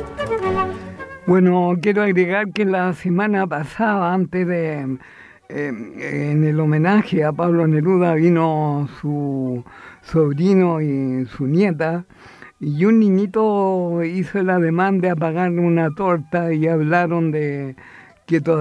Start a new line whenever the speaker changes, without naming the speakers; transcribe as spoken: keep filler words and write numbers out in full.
Bueno, quiero agregar que la semana pasada, antes de, eh, en el homenaje a Pablo Neruda, vino su sobrino y su nieta, y un niñito hizo la demanda de pagar una torta y hablaron de que todavía